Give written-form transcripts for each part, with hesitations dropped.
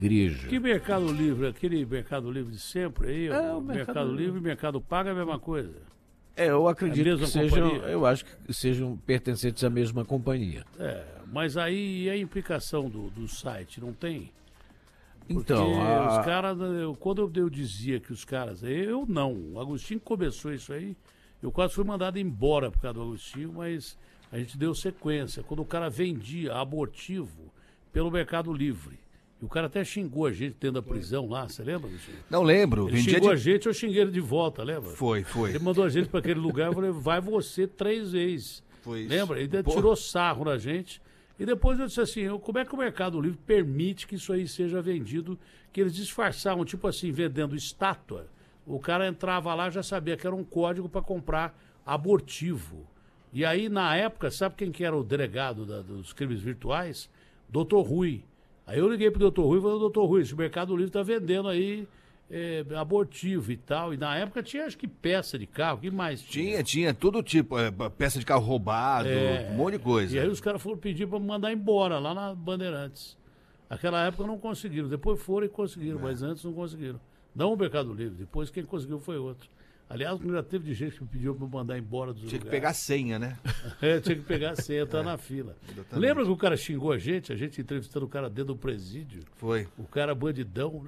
igreja. Que Mercado Livre? Aquele Mercado Livre de sempre aí? É, o Mercado Livre e Mercado Pago é a mesma coisa. Eu acredito que sejam, companhia? eu acho que sejam pertencentes à mesma companhia. Mas aí e a implicação do site, não tem? Porque Então, os caras, quando eu dizia que os caras, eu não, o Agostinho começou isso aí, eu quase fui mandado embora por causa do Agostinho, mas a gente deu sequência. Quando o cara vendia abortivo pelo Mercado Livre, e o cara até xingou a gente dentro da prisão lá, você lembra, Agostinho? Não lembro. Ele xingou a gente, eu xinguei ele de volta, lembra? Foi. Ele mandou a gente para aquele lugar, eu falei, vai você 3 vezes. Foi isso. Lembra? Ele ainda tirou sarro na gente. E depois eu disse assim, como é que o Mercado Livre permite que isso aí seja vendido, que eles disfarçavam, tipo assim, vendendo estátua. O cara entrava lá, já sabia que era um código para comprar abortivo. E aí, na época, sabe quem que era o delegado dos crimes virtuais? Doutor Rui. Aí eu liguei pro Doutor Rui e falei, Doutor Rui, esse Mercado Livre tá vendendo aí abortivo e tal. E na época tinha, acho que, peça de carro, o que mais tinha? Tinha todo tipo, peça de carro roubado, um monte de coisa. E aí os caras foram pedir para mandar embora, lá na Bandeirantes. Naquela época não conseguiram, depois foram e conseguiram, mas antes não conseguiram. Não o Mercado Livre, depois quem conseguiu foi outro. Aliás, já teve de gente que pediu para mandar embora dos Tinha lugares. que pegar a senha, né? Tinha que pegar a senha, entrar na fila. Exatamente. Lembra que o cara xingou a gente entrevistando o cara dentro do presídio? Foi. O cara bandidão.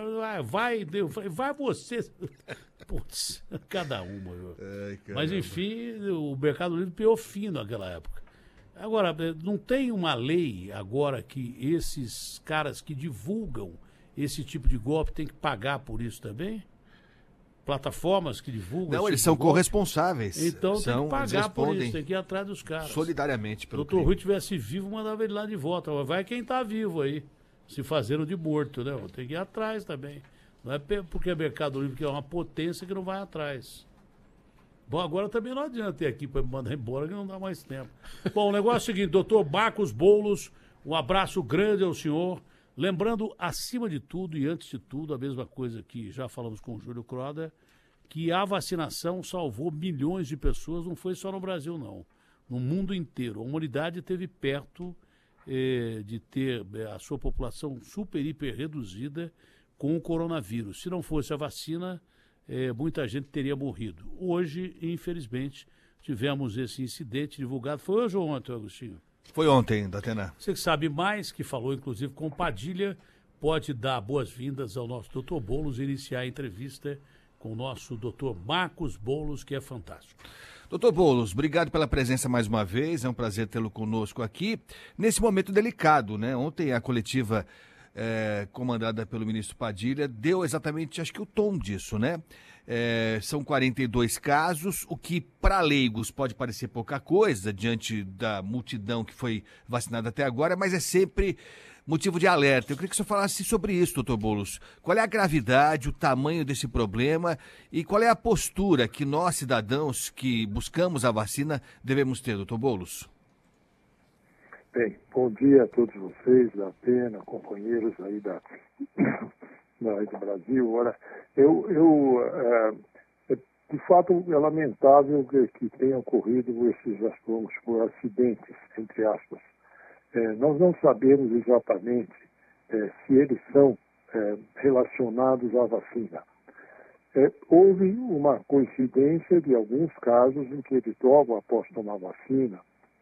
Vai você. Putz, cada uma. Mas enfim, o Mercado Livre piou fino naquela época. Agora, não tem uma lei agora que esses caras que divulgam esse tipo de golpe têm que pagar por isso também? Plataformas que divulgam. Não, eles são corresponsáveis. Então tem que pagar por isso, tem que ir atrás dos caras. Solidariamente pelo Se o Dr. Rui tivesse vivo, mandava ele lá de volta. Mas vai quem tá vivo aí, se fazendo de morto, né? Tem que ir atrás também. Não é porque é Mercado Livre que é uma potência que não vai atrás. Bom, agora também não adianta ter aqui para me mandar embora, que não dá mais tempo. Bom, o negócio é o seguinte, doutor Marcos Boulos, um abraço grande ao senhor. Lembrando, acima de tudo e antes de tudo, a mesma coisa que já falamos com o Júlio Croda, que a vacinação salvou milhões de pessoas, não foi só no Brasil, não. No mundo inteiro. A humanidade esteve perto de ter a sua população super, hiper reduzida com o coronavírus. Se não fosse a vacina, muita gente teria morrido. Hoje, infelizmente, tivemos esse incidente divulgado. Foi hoje ou ontem, Agostinho? Foi ontem, Datena. Você que sabe mais, que falou inclusive com Padilha, pode dar boas-vindas ao nosso doutor Boulos e iniciar a entrevista com o nosso doutor Marcos Boulos, que é fantástico. Doutor Boulos, obrigado pela presença mais uma vez, é um prazer tê-lo conosco aqui, nesse momento delicado, né? Ontem a coletiva comandada pelo ministro Padilha deu exatamente, acho que o tom disso, né? São 42 casos, o que para leigos pode parecer pouca coisa diante da multidão que foi vacinada até agora, mas é sempre motivo de alerta. Eu queria que o senhor falasse sobre isso, doutor Boulos. Qual é a gravidade, o tamanho desse problema e qual é a postura que nós, cidadãos que buscamos a vacina, devemos ter, doutor Boulos? Bem, bom dia a todos vocês, da Atena, companheiros aí da do Brasil. Ora, de fato, é lamentável que tenham ocorrido esses, vamos por acidentes, entre aspas. Nós não sabemos exatamente se eles são relacionados à vacina. Houve uma coincidência de alguns casos em que eles, logo após tomar vacina,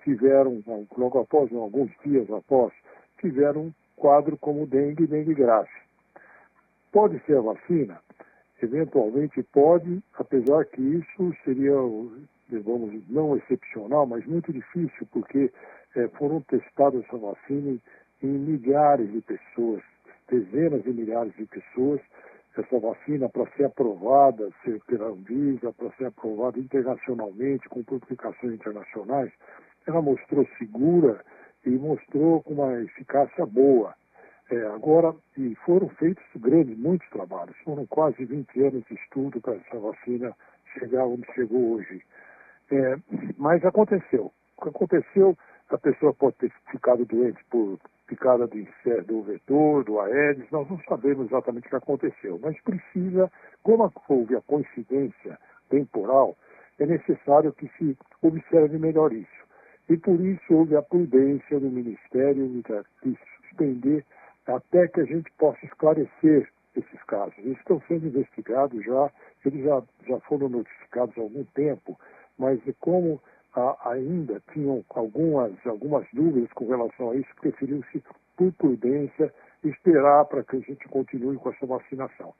alguns dias após, tiveram um quadro como dengue e dengue grave. Pode ser a vacina? Eventualmente pode, apesar que isso seria, não excepcional, mas muito difícil, porque foram testadas essa vacina em milhares de pessoas, dezenas de milhares de pessoas. Essa vacina, para ser aprovada pela Anvisa, para ser aprovada internacionalmente, com publicações internacionais, ela mostrou segura e mostrou com uma eficácia boa. Agora, e foram feitos muitos trabalhos, foram quase 20 anos de estudo para essa vacina chegar onde chegou hoje. Mas aconteceu. O que aconteceu, a pessoa pode ter ficado doente por picada do vetor, do Aedes, nós não sabemos exatamente o que aconteceu, mas precisa, como houve a coincidência temporal, é necessário que se observe melhor isso. E por isso houve a prudência do Ministério de suspender até que a gente possa esclarecer esses casos. Eles estão sendo investigados já, eles já foram notificados há algum tempo, mas como ainda tinham algumas dúvidas com relação a isso, preferiu-se, por prudência, esperar para que a gente continue com essa vacinação.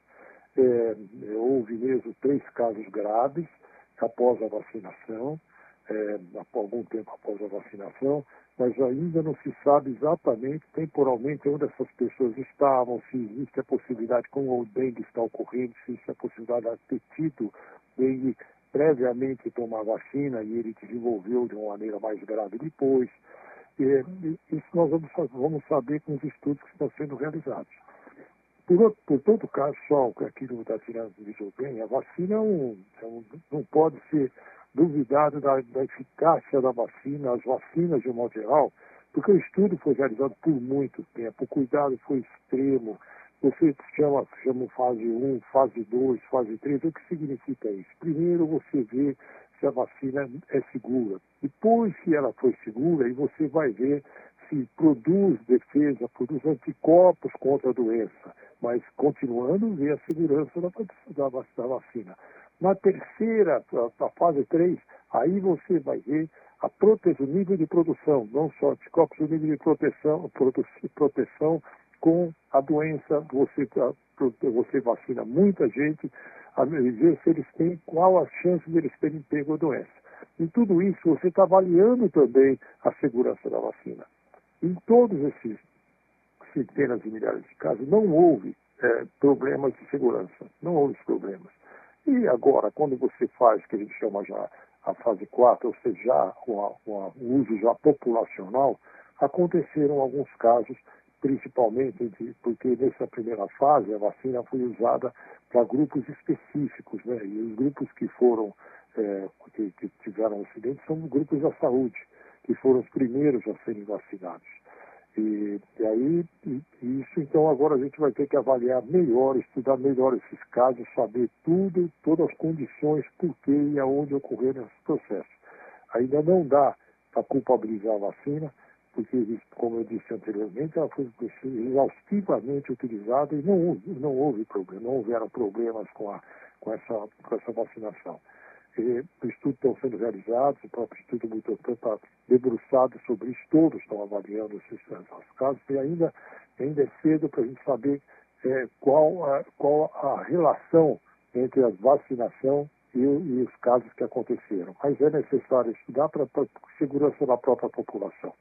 Houve mesmo 3 casos graves após a vacinação, algum tempo após a vacinação, mas ainda não se sabe exatamente, temporalmente, onde essas pessoas estavam, se existe a possibilidade, como o dengue está ocorrendo, se existe a possibilidade de ter tido dengue previamente tomar vacina e ele desenvolveu de uma maneira mais grave depois. Isso nós vamos saber com os estudos que estão sendo realizados. Por todo caso, só aquilo que o Tatiana disse bem, a vacina não pode ser duvidado da eficácia da vacina, as vacinas de um modo geral, porque o estudo foi realizado por muito tempo, o cuidado foi extremo. Você chama fase 1, fase 2, fase 3, o que significa isso? Primeiro você vê se a vacina é segura. Depois, se ela foi segura, aí você vai ver se produz defesa, produz anticorpos contra a doença, mas continuando ver a segurança da vacina. Na terceira, a fase 3, aí você vai ver o nível de produção, não só anticorpos, o nível de proteção com a doença. Você vacina muita gente, a ver se eles têm, qual a chance de eles terem pego a doença. Em tudo isso, você está avaliando também a segurança da vacina. Em todos esses centenas de milhares de casos, não houve problemas de segurança, não houve problemas. E agora, quando você faz, que a gente chama já a fase 4, ou seja, já o uso já populacional, aconteceram alguns casos, principalmente porque nessa primeira fase a vacina foi usada para grupos específicos, né? E os grupos que foram, que tiveram acidentes são grupos da saúde, que foram os primeiros a serem vacinados. E aí, isso então agora a gente vai ter que avaliar melhor, estudar melhor esses casos, saber todas as condições, por que e aonde ocorreram esses processos. Ainda não dá para culpabilizar a vacina, porque, como eu disse anteriormente, ela foi exaustivamente utilizada e não houve problema, não houveram problemas com essa vacinação. Os estudos estão sendo realizados, o próprio Instituto Butantan está debruçado sobre isso, todos estão avaliando esses casos, e ainda é cedo para a gente saber qual a relação entre a vacinação e os casos que aconteceram. Mas é necessário estudar para a segurança da própria população.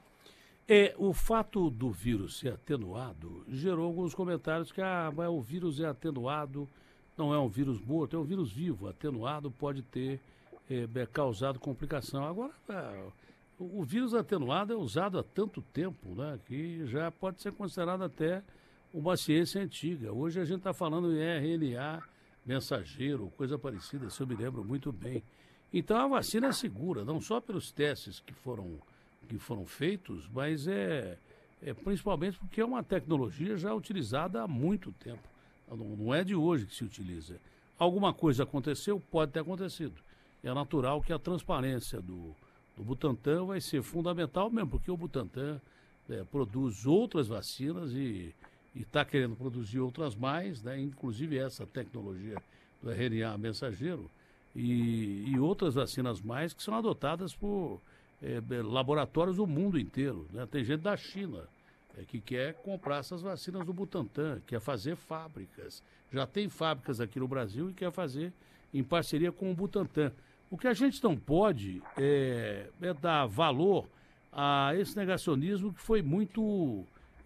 O fato do vírus ser atenuado gerou alguns comentários que o vírus é atenuado, não é um vírus morto, é um vírus vivo, atenuado, pode ter causado complicação. Agora, o vírus atenuado é usado há tanto tempo, né, que já pode ser considerado até uma ciência antiga. Hoje a gente está falando em RNA mensageiro, coisa parecida, se eu me lembro muito bem. Então a vacina é segura, não só pelos testes que foram feitos, mas principalmente porque é uma tecnologia já utilizada há muito tempo. Não é de hoje que se utiliza. Alguma coisa aconteceu, pode ter acontecido. É natural que a transparência do Butantan vai ser fundamental mesmo, porque o Butantan produz outras vacinas e está querendo produzir outras mais, né? Inclusive essa tecnologia do RNA mensageiro e outras vacinas mais que são adotadas por laboratórios do mundo inteiro, né? Tem gente da China que quer comprar essas vacinas do Butantan, quer fazer fábricas. Já tem fábricas aqui no Brasil e quer fazer em parceria com o Butantan. O que a gente não pode é dar valor a esse negacionismo que foi muito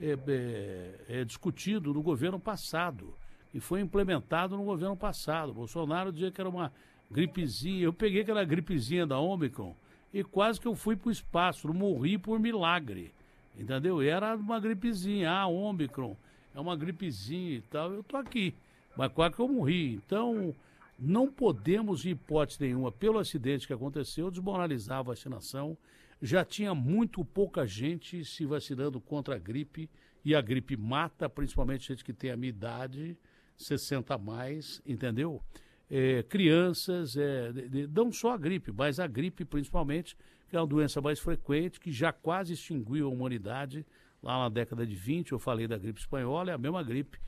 discutido no governo passado e foi implementado no governo passado. Bolsonaro dizia que era uma gripezinha. Eu peguei aquela gripezinha da Ômicron e quase que eu fui para o espaço, eu morri por milagre. Entendeu? Era uma gripezinha, Ômicron, é uma gripezinha e tal, eu tô aqui, mas quase que eu morri. Então, não podemos, em hipótese nenhuma, pelo acidente que aconteceu, desmoralizar a vacinação. Já tinha muito pouca gente se vacinando contra a gripe, e a gripe mata, principalmente gente que tem a minha idade, 60 a mais, entendeu? Crianças, não só a gripe, mas a gripe principalmente, que é uma doença mais frequente, que já quase extinguiu a humanidade Lá na década de 20 eu falei da gripe espanhola, é a mesma gripe